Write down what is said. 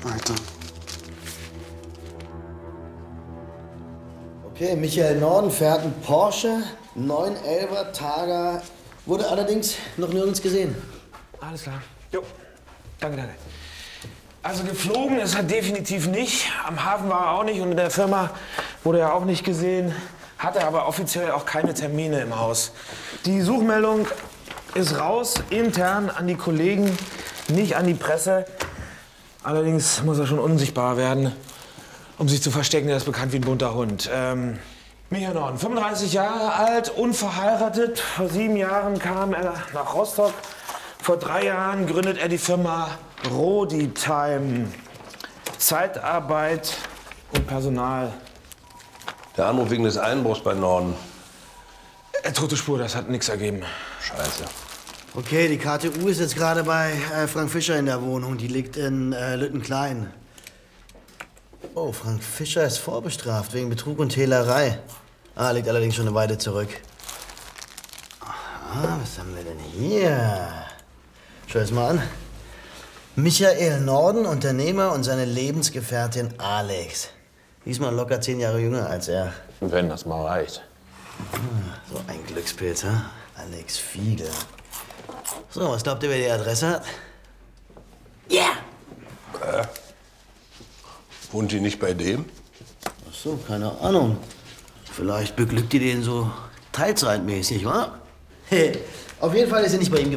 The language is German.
Alter. Okay, Michael Norden fährt einen Porsche 911er Targa. Wurde allerdings noch nirgends gesehen. Alles klar. Jo, danke, danke. Also geflogen ist er definitiv nicht. Am Hafen war er auch nicht und in der Firma wurde er auch nicht gesehen. Hatte aber offiziell auch keine Termine im Haus. Die Suchmeldung ist raus, intern an die Kollegen, nicht an die Presse. Allerdings muss er schon unsichtbar werden, um sich zu verstecken. Er ist bekannt wie ein bunter Hund. Michael Norden, 35 Jahre alt, unverheiratet. Vor 7 Jahren kam er nach Rostock. Vor 3 Jahren gründet er die Firma Rodi-Time. Zeitarbeit und Personal. Der Anruf wegen des Einbruchs bei Norden. Tote Spur, das hat nichts ergeben. Scheiße. Okay, die KTU ist jetzt gerade bei Frank Fischer in der Wohnung. Die liegt in Lüttenklein. Oh, Frank Fischer ist vorbestraft wegen Betrug und Hehlerei. Liegt allerdings schon eine Weile zurück. Aha, was haben wir denn hier? Schau es mal an. Michael Norden, Unternehmer, und seine Lebensgefährtin Alex. Diesmal locker 10 Jahre jünger als er. Wenn das mal reicht. So ein Glückspilz, ha? Alex Fiegel. So, was glaubt ihr, wer die Adresse hat? Ja! Yeah. Wohnt die nicht bei dem? Ach so, keine Ahnung. Vielleicht beglückt die den so teilzeitmäßig, wa? Auf jeden Fall ist sie nicht bei ihm